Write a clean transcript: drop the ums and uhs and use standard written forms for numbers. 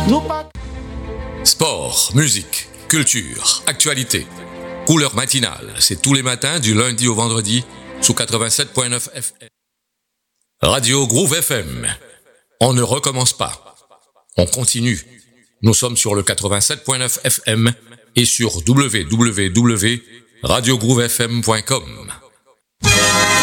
Sport, musique, culture, actualité. Couleur matinale, c'est tous les matins du lundi au vendredi sous 87.9 FM. Radio Groove FM. On ne recommence pas. On continue. Nous sommes sur le 87.9 FM et sur www.radiogroovefm.com.